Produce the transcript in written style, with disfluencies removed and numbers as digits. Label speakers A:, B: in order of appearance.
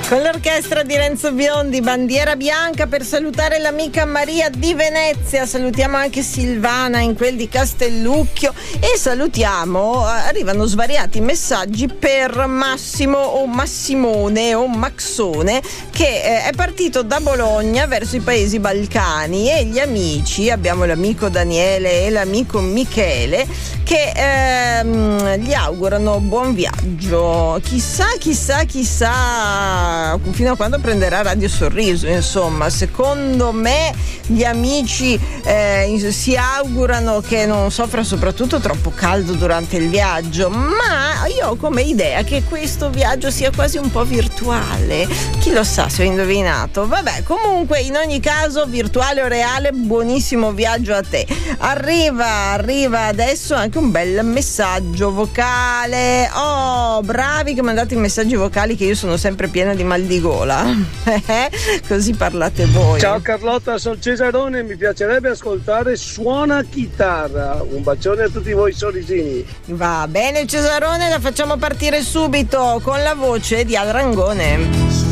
A: Con l'orchestra di Renzo Biondi, Bandiera Bianca, per salutare l'amica Maria di Venezia. Salutiamo anche Silvana in quel di Castellucchio e salutiamo, arrivano svariati messaggi per Massimo o Massimone o Maxone, che è partito da Bologna verso i paesi balcani, e gli amici, abbiamo l'amico Daniele e l'amico Michele, che gli augurano buon viaggio. Chissà fino a quando prenderà Radio Sorriso. Insomma, secondo me gli amici si augurano che non soffra soprattutto troppo caldo durante il viaggio, ma io ho come idea che questo viaggio sia quasi un po' virtuale. Chi lo sa se ho indovinato? Vabbè, comunque in ogni caso, virtuale o reale, buonissimo viaggio a te. Arriva adesso anche un bel messaggio vocale. Oh, bravi che mandate i messaggi vocali, che io sono sempre piena di mal di gola. Così parlate voi.
B: Ciao Carlotta, sono Cesarone, mi piacerebbe ascoltare Suona Chitarra. Un bacione a tutti voi sorrisini.
A: Va bene Cesarone, la facciamo partire subito con la voce di Al Rangone.